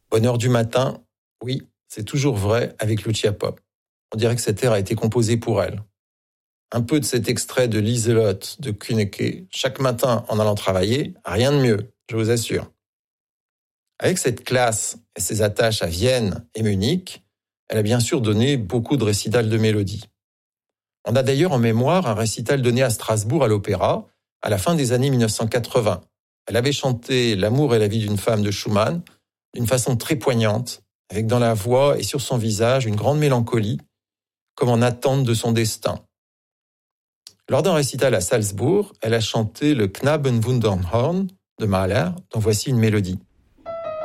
Bonne heure du matin, oui, c'est toujours vrai avec Lucia Pop. On dirait que cet air a été composé pour elle. Un peu de cet extrait de Lieselot de Kuhneke, chaque matin en allant travailler, rien de mieux, je vous assure. Avec cette classe et ses attaches à Vienne et Munich, elle a bien sûr donné beaucoup de récitals de mélodies. On a d'ailleurs en mémoire un récital donné à Strasbourg à l'Opéra à la fin des années 1980. Elle avait chanté L'amour et la vie d'une femme de Schumann d'une façon très poignante, avec dans la voix et sur son visage une grande mélancolie, comme en attente de son destin. Lors d'un récital à Salzbourg, elle a chanté le Knabenwunderhorn de Mahler, dont voici une mélodie.